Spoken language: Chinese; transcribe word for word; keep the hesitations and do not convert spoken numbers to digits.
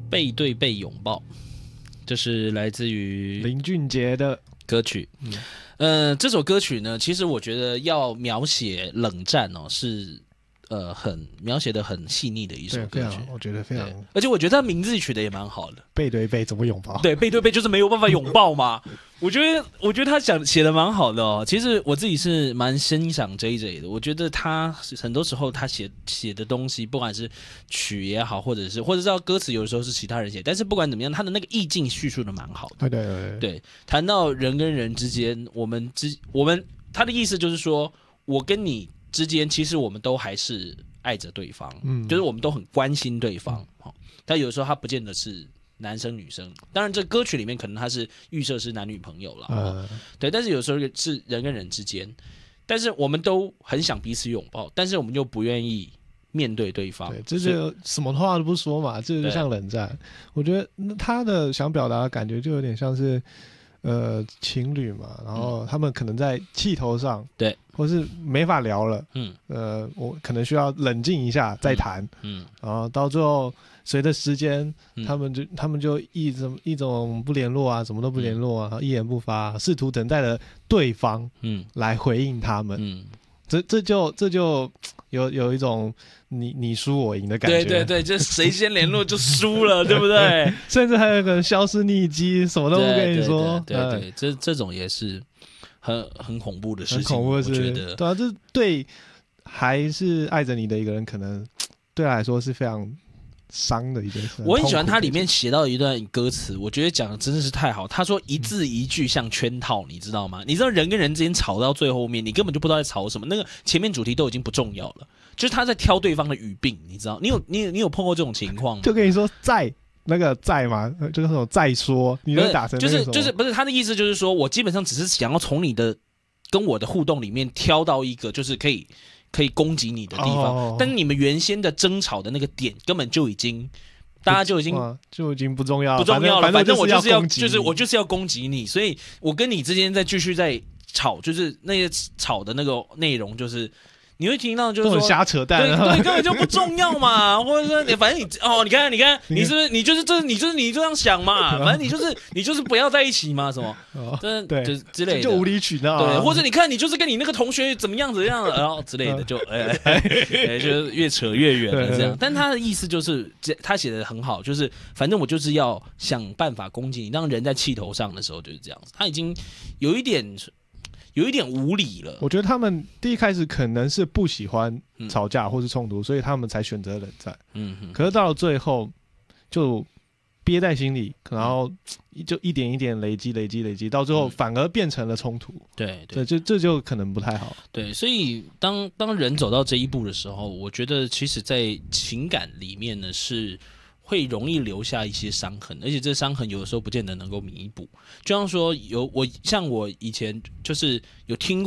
背对背拥抱，这是来自于林俊杰的歌曲。嗯，呃，这首歌曲呢，其实我觉得要描写冷战哦，是呃很描写的很细腻的一首歌曲， 我觉得非常， 而且我觉得它名字取得也蛮好的。 背对背怎么拥抱？ 对，背对背就是没有办法拥抱嘛。我觉得，我觉得他讲写的蛮好的哦。其实我自己是蛮欣赏 J J 的。我觉得他很多时候他写写的东西，不管是曲也好，或者是或者是歌词，有的时候是其他人写，但是不管怎么样，他的那个意境叙述的蛮好的。 对对对对，谈到人跟人之间，我们之我们他的意思就是说，我跟你之间，其实我们都还是爱着对方，嗯，就是我们都很关心对方。嗯，但有时候他不见得是男生女生，当然这歌曲里面可能他是预设是男女朋友了，呃、对，但是有时候是人跟人之间，但是我们都很想彼此拥抱，但是我们又不愿意面对对方， 对，这就什么话都不说嘛，这就像冷战。我觉得他的想表达的感觉就有点像是呃情侣嘛，然后他们可能在气头上， 对， 或是没法聊了，嗯，呃，我可能需要冷静一下再谈，嗯，嗯然后到最后。随着时间，他们就、嗯、他们就一种一种不联络啊，什么都不联络啊，嗯、一言不发，试图等待着对方嗯来回应他们。嗯，这这就这就有有一种你你输我赢的感觉。 对对对，就谁先联络就输了，对不对？ 甚至还有个人消失匿迹，什么都不跟你说。 对对 对, 对, 对，这这种也是很很恐怖的事情， 很恐怖的事我觉得。 对啊，这对还是爱着你的一个人，可能对他来说是非常。伤的一件事， 我很喜欢它里面写到一段歌词，我觉得讲的真的是太好。他说一字一句像圈套，你知道吗？你知道人跟人之间吵到最后面，你根本就不知道在吵什么，那个前面主题都已经不重要了，就是他在挑对方的语病，你知道？你有你你有碰过这种情况吗？ 就跟你说在那个在嘛，就是那种再说，你会打成那个就是就是不是他的意思，就是说我基本上只是想要从你的跟我的互动里面挑到一个，就是可以。可以攻击你的地方，哦、但是你们原先的争吵的那个点根本就已经，大家就已经就已经不重要了， 不重要了。反正我就是要， 就是我就是要攻击你，所以我跟你之间再继续在吵，就是那些吵的那个内容，就是你会听到就是说瞎扯淡， 对对，根本就不重要嘛，或者说你反正你哦，你看你看你是不是你就是这你就是你这样想嘛，反正你就是你就是不要在一起嘛，什么，真的就是之类的， 就无理取闹， 对，或者你看你就是跟你那个同学怎么样怎么样，然后之类的，就哎哎，就是越扯越远了这样。但他的意思就是他写的很好，就是反正我就是要想办法攻击你，当人在气头上的时候就是这样子，他已经有一点。有一点无理了。 我觉得他们第一开始可能是不喜欢吵架或是冲突，嗯、所以他们才选择冷战。嗯哼。可是到了最后，就憋在心里，然后就一点一点累积、累积、累积，到最后反而变成了冲突。 对对，这这就可能不太好。 对，所以当当人走到这一步的时候，我觉得其实，在情感里面呢是。会容易留下一些伤痕，而且这伤痕有的时候不见得能够弥补。就像说有我像我以前就是有听过。